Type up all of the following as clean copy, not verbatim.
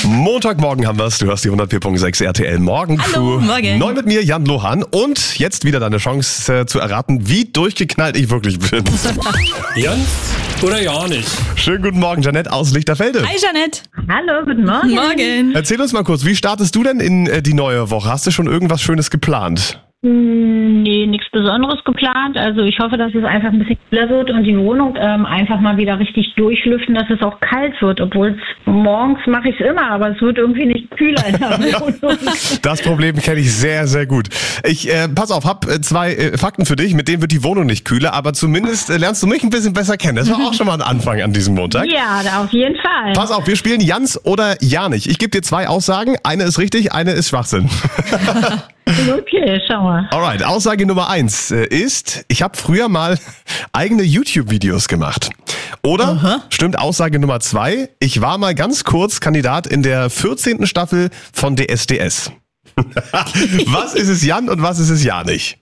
Montagmorgen haben wir's. Du hörst die 104.6 RTL Morgencrew. Hallo, morgen. Neu mit mir, Jan Lohan. Und jetzt wieder deine Chance zu erraten, wie durchgeknallt ich wirklich bin. Jans oder ja nicht? Schönen guten Morgen, Janette aus Lichterfelde. Hi, Janette. Hallo, guten Morgen. Morgen. Erzähl uns mal kurz, wie startest du denn in die neue Woche? Hast du schon irgendwas Schönes geplant? Nee, nichts Besonderes geplant. Also ich hoffe, dass es einfach ein bisschen kühler wird und die Wohnung einfach mal wieder richtig durchlüften, dass es auch kalt wird. Obwohl morgens mache ich es immer, aber es wird irgendwie nicht kühler in der Wohnung. Das Problem kenne ich sehr, sehr gut. Ich, pass auf, hab zwei Fakten für dich, mit denen wird die Wohnung nicht kühler, aber zumindest lernst du mich ein bisschen besser kennen. Das war auch schon mal ein Anfang an diesem Montag. Ja, auf jeden Fall. Pass auf, wir spielen Jans oder ja nicht. Ich gebe dir zwei Aussagen, eine ist richtig, eine ist Schwachsinn. Okay, schau mal. Alright, Aussage Nummer 1 ist, ich habe früher mal eigene YouTube-Videos gemacht. Oder, stimmt Aussage Nummer 2, ich war mal ganz kurz Kandidat in der 14. Staffel von DSDS. Was ist es Jan und was ist es ja nicht?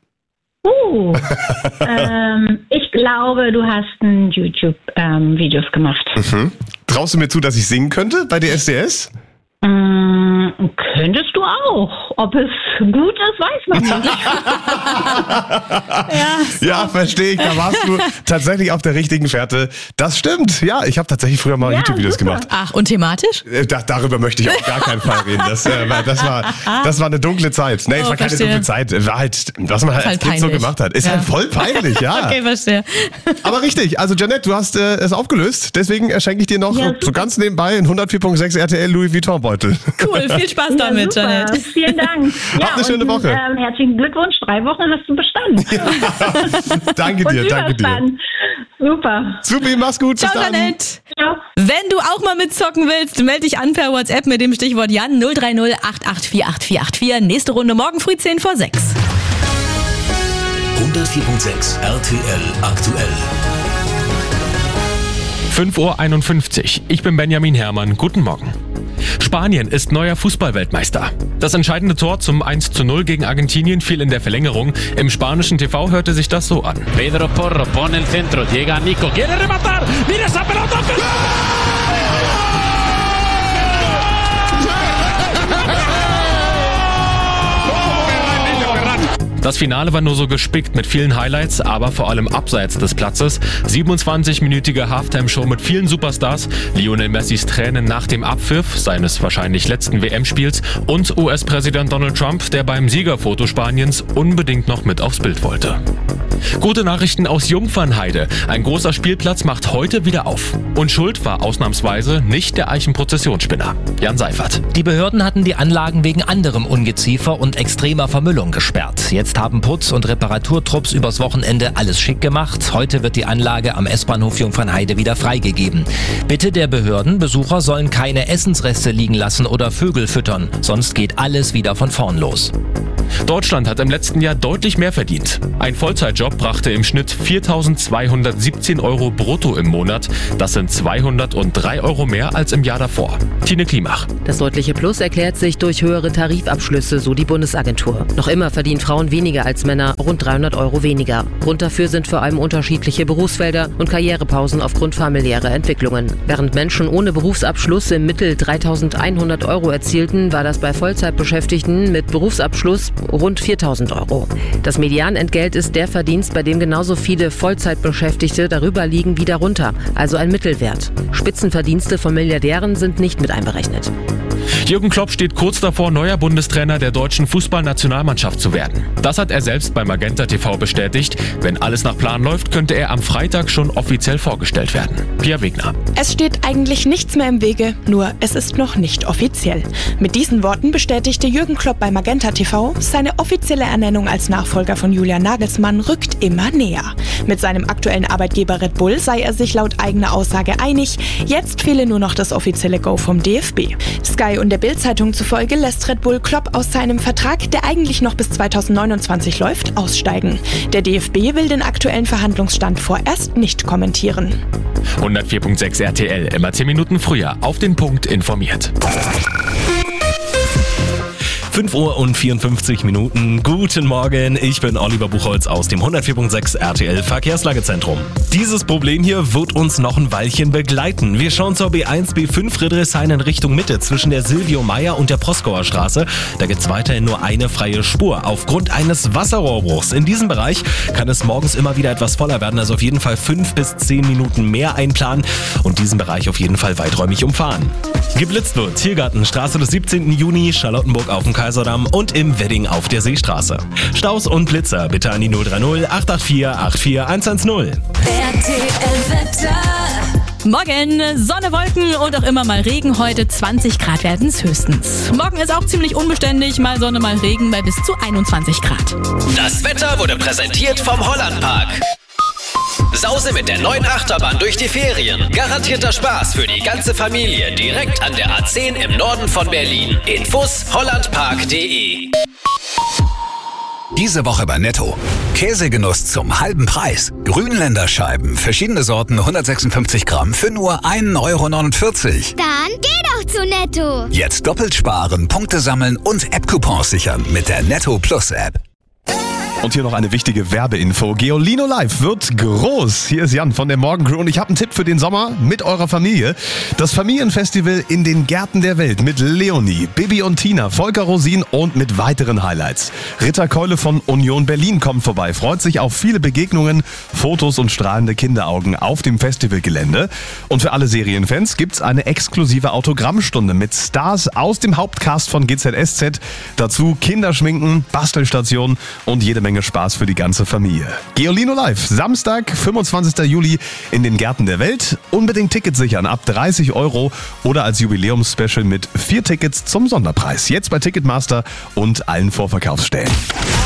Ich glaube, du hast ein YouTube-Videos gemacht. Traust du mir zu, dass ich singen könnte bei DSDS? Könntest du auch. Ob es gut ist, weiß man nicht. Ja, verstehe ich. Da warst du tatsächlich auf der richtigen Fährte. Das stimmt. Ja, ich habe tatsächlich früher mal YouTube-Videos gemacht. Ach, und thematisch? Darüber möchte ich auf gar keinen Fall reden. Das war eine dunkle Zeit. Nee, es war keine verstehe. dunkle Zeit. War halt, was man halt als Kind so peinlich. gemacht hat. Ist halt voll peinlich, ja. Okay, verstehe. Aber richtig. Also Janette, du hast es aufgelöst. Deswegen schenke ich dir noch so ganz nebenbei einen 104.6 RTL Louis Vuitton Beutel. Cool, viel Spaß damit, super. Janette. Vielen Dank. Habt eine schöne Woche. Herzlichen Glückwunsch. 3 Wochen hast du bestanden. Danke dir, danke dir. Super. Supi, mach's gut. Ciao, bis dann. Janette. Ciao. Wenn du auch mal mitzocken willst, melde dich an per WhatsApp mit dem Stichwort Jan 030 884 8484. Nächste Runde morgen früh 10 vor 6. 104.6 RTL aktuell. 5:51 Uhr. Ich bin Benjamin Herrmann. Guten Morgen. Spanien ist neuer Fußballweltmeister. Das entscheidende Tor zum 1:0 gegen Argentinien fiel in der Verlängerung. Im spanischen TV hörte sich das so an. Pedro Porro pone el centro, llega Nico, quiere rematar, mira esa pelota. Das Finale war nur so gespickt mit vielen Highlights, aber vor allem abseits des Platzes. 27-minütige Halftime-Show mit vielen Superstars, Lionel Messis Tränen nach dem Abpfiff seines wahrscheinlich letzten WM-Spiels und US-Präsident Donald Trump, der beim Siegerfoto Spaniens unbedingt noch mit aufs Bild wollte. Gute Nachrichten aus Jungfernheide. Ein großer Spielplatz macht heute wieder auf. Und schuld war ausnahmsweise nicht der Eichenprozessionsspinner. Jan Seifert. Die Behörden hatten die Anlagen wegen anderem Ungeziefer und extremer Vermüllung gesperrt. Jetzt haben Putz- und Reparaturtrupps übers Wochenende alles schick gemacht. Heute wird die Anlage am S-Bahnhof Jungfernheide wieder freigegeben. Bitte der Behörden, Besucher sollen keine Essensreste liegen lassen oder Vögel füttern. Sonst geht alles wieder von vorn los. Deutschland hat im letzten Jahr deutlich mehr verdient. Ein Vollzeitjob brachte im Schnitt 4.217 € brutto im Monat. Das sind 203 € mehr als im Jahr davor. Tine Klimach. Das deutliche Plus erklärt sich durch höhere Tarifabschlüsse, so die Bundesagentur. Noch immer verdienen Frauen weniger als Männer, rund 300 € weniger. Grund dafür sind vor allem unterschiedliche Berufsfelder und Karrierepausen aufgrund familiärer Entwicklungen. Während Menschen ohne Berufsabschluss im Mittel 3.100 € erzielten, war das bei Vollzeitbeschäftigten mit Berufsabschluss rund 4.000 €. Das Medianentgelt ist der Verdienst, bei dem genauso viele Vollzeitbeschäftigte darüber liegen wie darunter, also ein Mittelwert. Spitzenverdienste von Milliardären sind nicht mit einberechnet. Jürgen Klopp steht kurz davor, neuer Bundestrainer der deutschen Fußballnationalmannschaft zu werden. Das hat er selbst bei Magenta TV bestätigt. Wenn alles nach Plan läuft, könnte er am Freitag schon offiziell vorgestellt werden. Pia Wegner. Es steht eigentlich nichts mehr im Wege, nur es ist noch nicht offiziell. Mit diesen Worten bestätigte Jürgen Klopp bei Magenta TV, seine offizielle Ernennung als Nachfolger von Julian Nagelsmann rückt immer näher. Mit seinem aktuellen Arbeitgeber Red Bull sei er sich laut eigener Aussage einig. Jetzt fehle nur noch das offizielle Go vom DFB. Sky und der Bild-Zeitung zufolge lässt Red Bull Klopp aus seinem Vertrag, der eigentlich noch bis 2029 läuft, aussteigen. Der DFB will den aktuellen Verhandlungsstand vorerst nicht kommentieren. 104.6 RTL, immer 10 Minuten früher auf den Punkt informiert. 5:54 Guten Morgen, ich bin Oliver Buchholz aus dem 104.6 RTL Verkehrslagezentrum. Dieses Problem hier wird uns noch ein Weilchen begleiten. Wir schauen zur B1, B5 Friedrichshain in Richtung Mitte zwischen der Silvio Meyer und der Proskauer Straße. Da gibt's weiterhin nur eine freie Spur aufgrund eines Wasserrohrbruchs. In diesem Bereich kann es morgens immer wieder etwas voller werden, also auf jeden Fall 5 bis 10 Minuten mehr einplanen und diesen Bereich auf jeden Fall weiträumig umfahren. Geblitzt wird Tiergartenstraße des 17. Juni, Charlottenburg auf dem Kaiserdamm und im Wedding auf der Seestraße. Staus und Blitzer bitte an die 030 884 84110. Morgen, Sonne, Wolken und auch immer mal Regen. Heute 20 Grad werden es höchstens. Morgen ist auch ziemlich unbeständig. Mal Sonne, mal Regen bei bis zu 21 Grad. Das Wetter wurde präsentiert vom Hollandpark. Sause mit der neuen Achterbahn durch die Ferien. Garantierter Spaß für die ganze Familie. Direkt an der A10 im Norden von Berlin. Infos hollandpark.de. Diese Woche bei Netto. Käsegenuss zum halben Preis. Grünländerscheiben, verschiedene Sorten, 156 Gramm für nur 1,49 Euro. Dann geh doch zu Netto. Jetzt doppelt sparen, Punkte sammeln und App-Coupons sichern mit der Netto Plus App. Und hier noch eine wichtige Werbeinfo. Geolino Live wird groß. Hier ist Jan von der Morgencrew und ich habe einen Tipp für den Sommer mit eurer Familie. Das Familienfestival in den Gärten der Welt mit Leonie, Bibi und Tina, Volker Rosin und mit weiteren Highlights. Ritter Keule von Union Berlin kommt vorbei, freut sich auf viele Begegnungen, Fotos und strahlende Kinderaugen auf dem Festivalgelände. Und für alle Serienfans gibt's eine exklusive Autogrammstunde mit Stars aus dem Hauptcast von GZSZ. Dazu Kinderschminken, Bastelstation und jede Menge Spaß für die ganze Familie. Geolino Live, Samstag, 25. Juli in den Gärten der Welt. Unbedingt Tickets sichern ab 30 Euro oder als Jubiläumsspecial mit 4 Tickets zum Sonderpreis. Jetzt bei Ticketmaster und allen Vorverkaufsstellen.